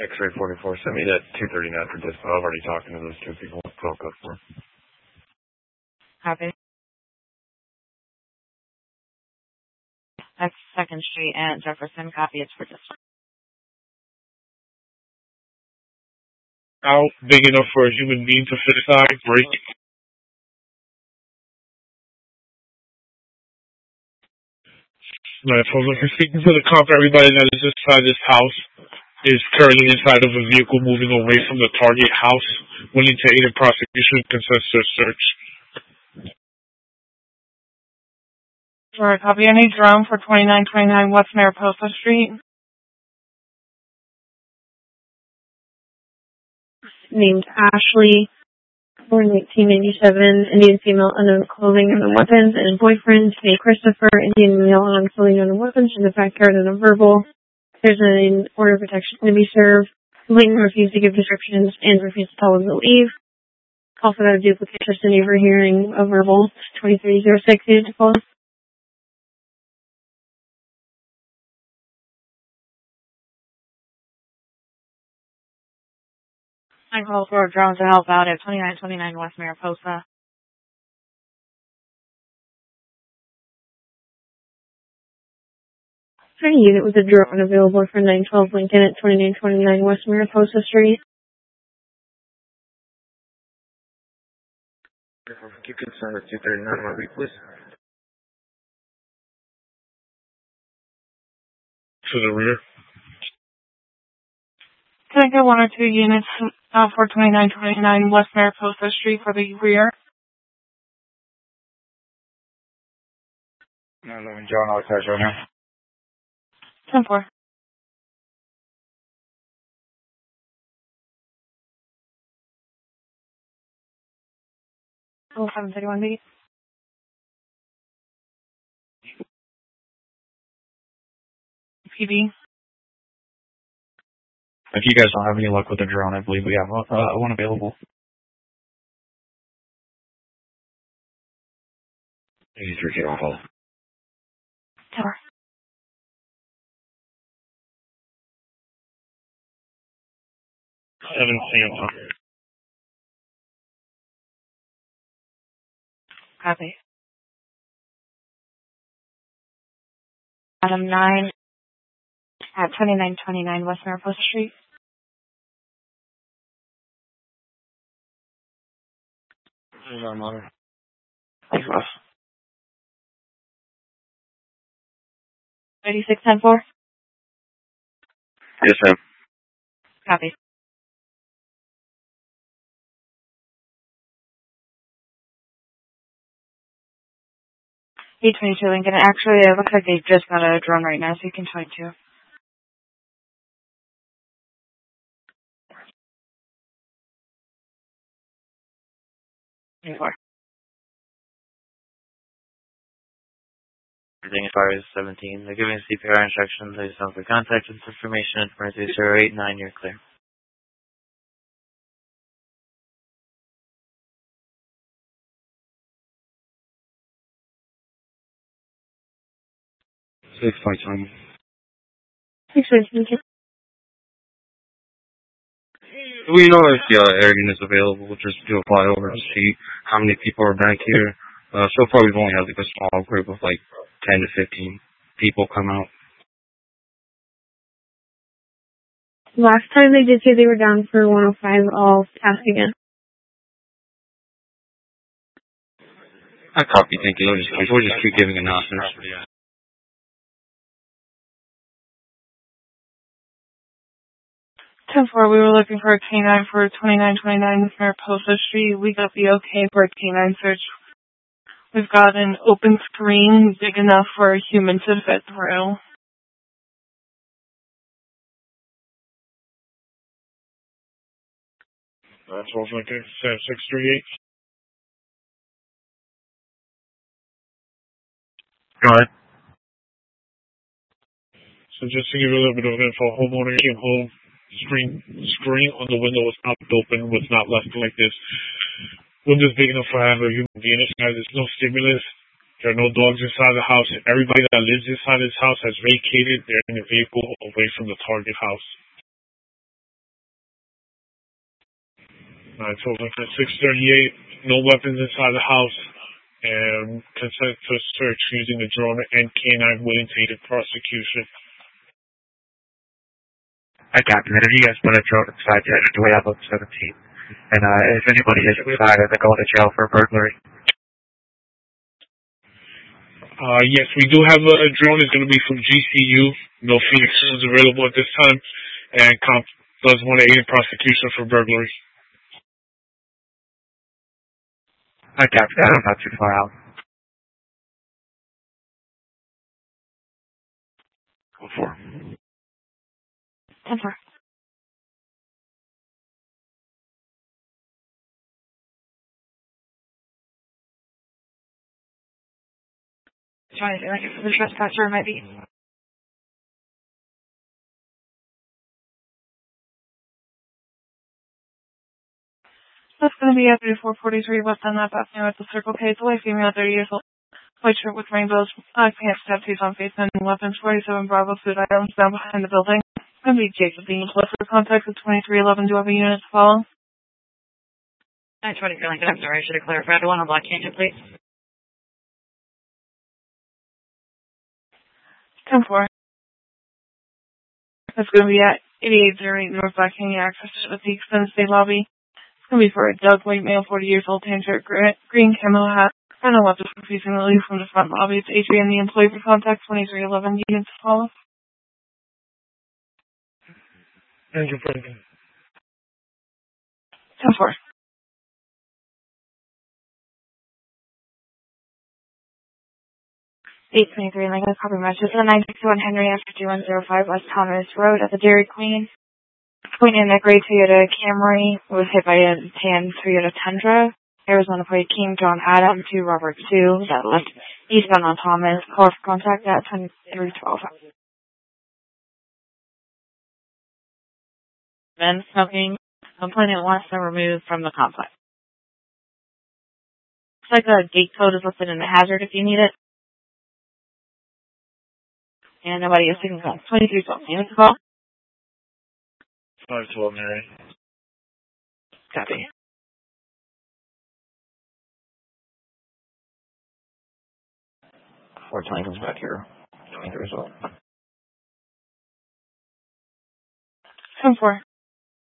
X-ray 44, send me that 239 for dispo. I've already talked to those two people. Call customer. Copy. That's 2nd Street and Jefferson. Copy. It's for dispo. Out big enough for a human being to fit inside. Break. Right, so if you're speaking to the cop, everybody that is inside this house is currently inside of a vehicle moving away from the target house. Willing to aid in prosecution, consents to a search. Sure, copy. I need drone for 2929 West Mariposa Street. Named Ashley, born 1997, Indian female, unknown clothing and weapons, and boyfriend named Christopher, Indian male, unknown clothing and weapons, in the backyard and a verbal. There's an order of protection to be served. Complainant refused to give descriptions and refused to tell them to leave. Also got a duplicate custody for hearing a verbal. 2306 needed to call. I call for a drone to help out at 2929 West Mariposa. Any unit with a drone available for 912 Lincoln at 2929 West Mariposa Street. You can send it 239 my week, please. To the rear. Can I get 1 or 2 units for 2929 West Mariposa Street for the rear? 911 John, I'll attach right now. 10-4. Oh, 731 B. PB. If you guys don't have any luck with the drone, I believe we have one available. 83 on hold. Tower. I haven't seen him. Copy. Adam 9 at 2929 West Mariposa Street. Thanks, boss. 3610-4. Yes, ma'am. Copy. E22 Lincoln. Actually, it looks like they just got a drone right now, so you can try too. Everything as far as 17. They're giving CPR instructions. They just want the contact information for 089. You're clear. Six point time. We know if the air unit is available. We'll just do a flyover to see how many people are back here. So far, we've only had like a small group of like 10 to 15 people come out. Last time they did say they were down for 105. I'll ask again. I copy. Thank you. We'll just keep giving announcements. 10-4, we were looking for a K9 for 2929 Mariposa Street. We got the okay for a K9 search. We've got an open screen big enough for a human to fit through. That's all Lincoln. 638. Go ahead. So just to give you a little bit of info, homeowner came home. Screen on the window was not open, was not left like this. Window's big enough for having a human being inside. There's no stimulus. There are no dogs inside the house. Everybody that lives inside this house has vacated. They're in a vehicle away from the target house. Total for 638, no weapons inside the house, and consent to search using a drone and canine willing to aid in prosecution. I copy that. If you guys put a drone inside, you have to wait out on 17. And if anybody is inside, they're going to jail for burglary. Yes, we do have a drone. It's going to be from GCU. No Phoenix drones available at this time, and comp does want to aid in prosecution for burglary. I copy that. I'm not too far out. Go for 10-4. Trying to like the trespasser might be. That's going to be at 3443 West on that Avenue at the Circle K. It's a white female, 30 years old. White shirt with rainbows, pants, tattoos on face, and weapons, 47 Bravo food items down behind the building. It's going to be Jacob Dean. Plus for contact with 2311. Do you have a unit to follow? 923 Lincoln, I'm sorry, I should have clarified. I want a black agent, please. 10-4. That's going to be at 8808 North Black Canyon access with the extended stay lobby. It's going to be for a Doug White male, 40 years old, tan shirt, green camo hat, and a weapons refusing to leave from the front lobby. It's Adrian, the employee for contact, 2311 units to follow. Thank you, Franklin. 10-4. Eight 23 Lincoln, copy matches. 961 Henry after 2105 West Thomas Road at the Dairy Queen. Queen in a gray Toyota Camry was hit by a tan Toyota Tundra. Arizona plate King John Adam to Robert Sue that left eastbound on Thomas. Call for contact at 2312. Men smoking. Complainant wants them removed from the complex. Looks like a gate code is listed in the hazard if you need it. And nobody is taking calls. 2312. Units to call. 512 Mary. Copy. Fort Lincoln's back here. 23 as well. 10-4.